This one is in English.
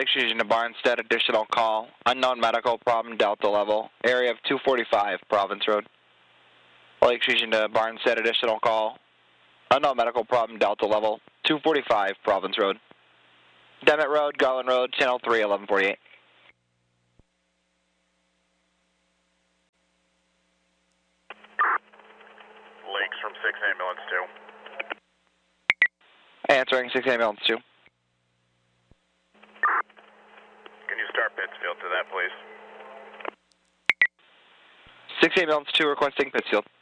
Lakes Region to Barnstead, additional call. Unknown medical problem, Delta level. Area of 245, Province Road. Lakes Region to Barnstead, additional call. Unknown medical problem, Delta level. 245, Province Road. Demet Road, Garland Road, Channel 3, 1148. Lakes from 6 Ambulance 2. Answering 6 Ambulance 2. Can you start Pittsfield to that, please? 6 Ambulance 2 requesting Pittsfield.